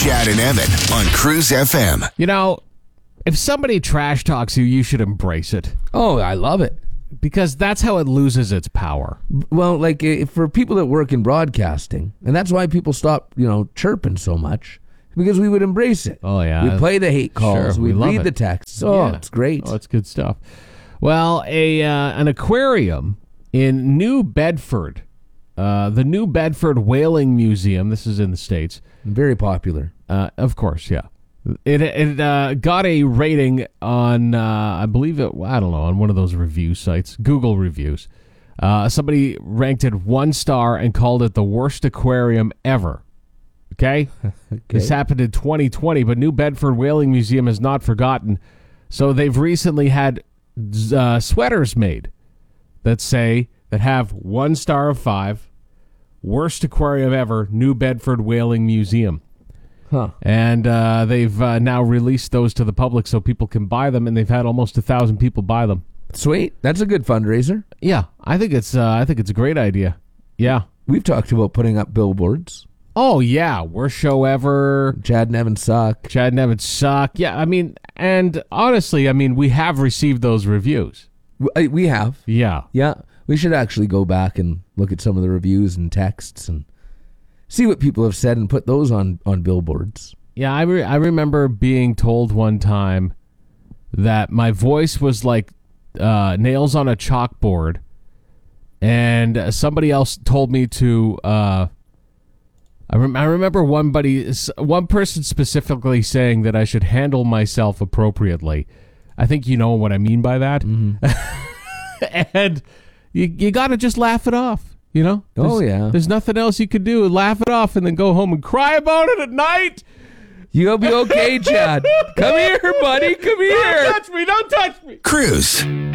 Chad and Evan on Cruise FM. You know, if somebody trash talks you, you should embrace it. Oh, I love it. Because that's how it loses its power. Well, like for people that work in broadcasting, and that's why people stop, chirping so much, because we would embrace it. Oh, yeah. We play the hate calls. Sure, we we love read it. the texts. Oh, Yeah. it's great. Oh, it's good stuff. Well, an aquarium in New Bedford, the New Bedford Whaling Museum, this is in the States. Very popular. Of course, yeah. It got a rating on, I believe on one of those review sites, Google reviews. Somebody ranked it 1 star and called it the worst aquarium ever. Okay? This happened in 2020, but New Bedford Whaling Museum has not forgotten. So they've recently had sweaters made that have 1 star of 5, worst aquarium ever, New Bedford Whaling Museum. Huh. And they've now released those to the public so people can buy them, and they've had almost 1,000 people buy them. Sweet. That's a good fundraiser. Yeah, I think it's a great idea. Yeah. We've talked about putting up billboards. Oh, yeah. Worst show ever. Chad and Evan suck. Chad and Evan suck. Yeah, and honestly, we have received those reviews. We have. Yeah. Yeah. We should actually go back and look at some of the reviews and texts and see what people have said and put those on billboards. Yeah, I remember being told one time that my voice was like nails on a chalkboard, and somebody else told me to... I remember one person specifically saying that I should handle myself appropriately. I think you know what I mean by that. Mm-hmm. And you got to just laugh it off, There's nothing else you could do. Laugh it off and then go home and cry about it at night. You'll be okay, Chad. Come here, buddy. Come here. Don't touch me. Cruise.